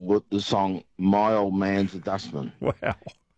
with the song "My Old Man's a Dustman." Wow.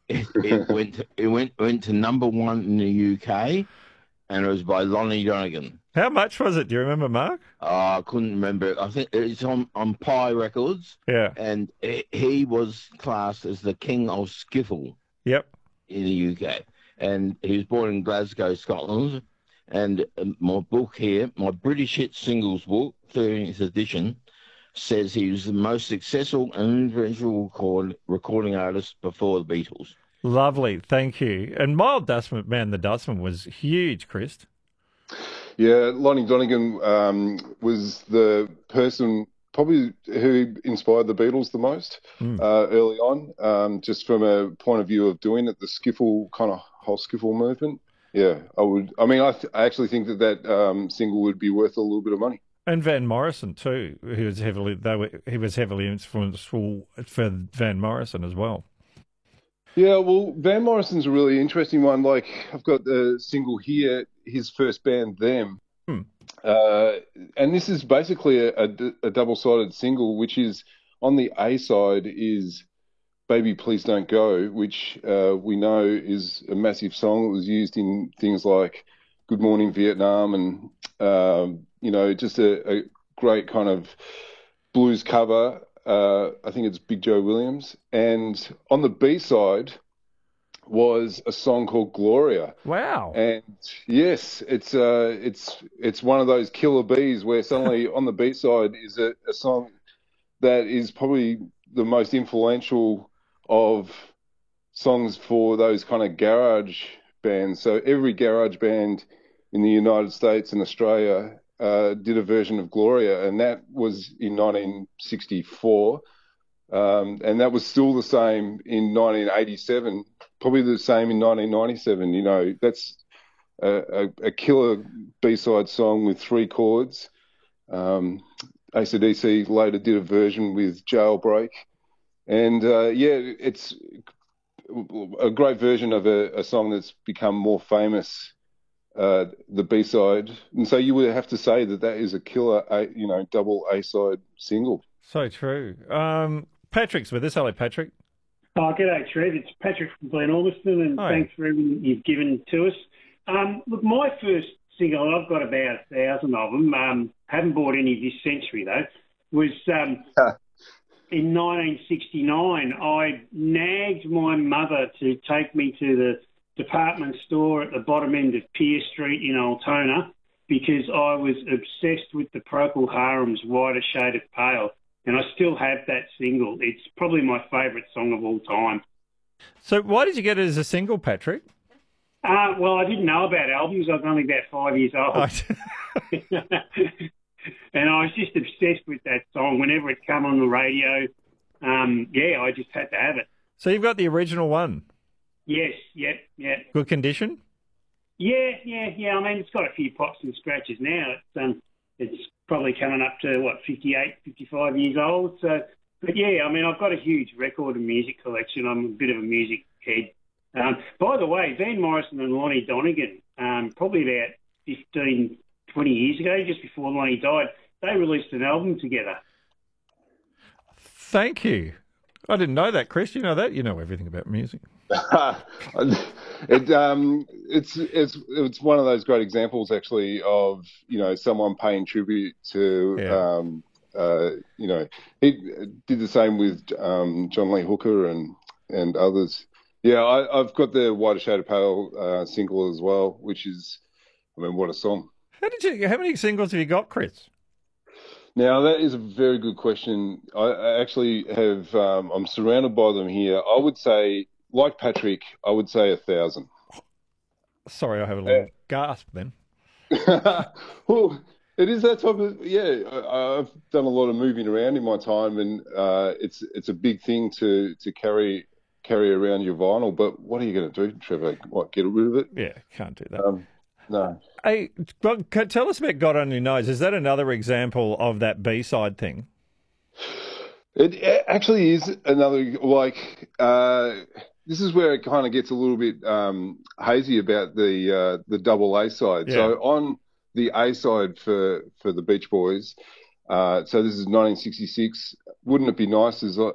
It went to number one in the UK, and it was by Lonnie Donegan. How much was it? Do you remember, Mark? I couldn't remember. I think it's on Pi Records, Yeah. and he was classed as the king of skiffle Yep. in the UK. And he was born in Glasgow, Scotland. And my book here, my British hit singles book, 13th edition, says he was the most successful and influential recording artist before the Beatles. Lovely. Thank you. And Mild Dustman, man, the Dustman was huge, Chris. Yeah, Lonnie Donegan was the person probably who inspired the Beatles the most early on, just from a point of view of doing it, the skiffle kind of whole skiffle movement. Yeah, I would. I mean, I actually think that single would be worth a little bit of money. And Van Morrison too. He was heavily influential for Van Morrison as well. Yeah, well, Van Morrison's a really interesting one. Like, I've got the single here, his first band, Them. And this is basically a double-sided single, which is on the A side is Baby Please Don't Go, which we know is a massive song. It was used in things like Good Morning Vietnam and, just a great kind of blues cover. I think it's Big Joe Williams. And on the B side was a song called Gloria. Wow. And yes, it's one of those killer bees where suddenly on the B side is a song that is probably the most influential of songs for those kind of garage bands. So every garage band in the United States and Australia did a version of Gloria, and that was in 1964. And that was still the same in 1987, probably the same in 1997. You know, that's a killer B-side song with 3 chords. AC/DC later did a version with Jailbreak. And, it's a great version of a song that's become more famous, the B-side. And so you would have to say that is a killer, double A-side single. So true. Patrick's with us. Hello, Patrick. Oh, g'day, Trev. It's Patrick from Glen Ormiston, and thanks for everything you've given to us. Look, my first single, I've got about 1,000 of them, haven't bought any this century, though, was in 1969. I nagged my mother to take me to the department store at the bottom end of Pier Street in Altona because I was obsessed with the Procol Harum's Whiter Shade of Pale. And I still have that single. It's probably my favourite song of all time. So why did you get it as a single, Patrick? Well, I didn't know about albums. I was only about 5 years old. And I was just obsessed with that song. Whenever it came on the radio, I just had to have it. So you've got the original one? Yes, yeah. Good condition? Yeah. I mean, it's got a few pops and scratches now. It's probably coming up to, 58, 55 years old. So, but yeah, I mean, I've got a huge record and music collection. I'm a bit of a music head. By the way, Van Morrison and Lonnie Donegan, probably about 15, 20 years ago, just before Lonnie died, they released an album together. Thank you. I didn't know that, Chris. You know that? You know everything about music. It's one of those great examples, actually, of someone paying tribute to he did the same with John Lee Hooker and others. Yeah, I've got the Whiter Shade of Pale single as well, which is, I mean, what a song. How many singles have you got, Chris? Now, that is a very good question. I actually have, I'm surrounded by them here. I would say, like Patrick, I would say 1,000. Sorry, I have a little gasp then. Well, it is that type of, I've done a lot of moving around in my time, and it's a big thing to carry around your vinyl. But what are you going to do, Trevor? What, get rid of it? Yeah, can't do that. No. Hey, tell us about God Only Knows. Is that another example of that B-side thing? It actually is another, this is where it kind of gets a little bit hazy about the double A side. Yeah. So on the A side for the Beach Boys, so this is 1966. Wouldn't It Be Nice is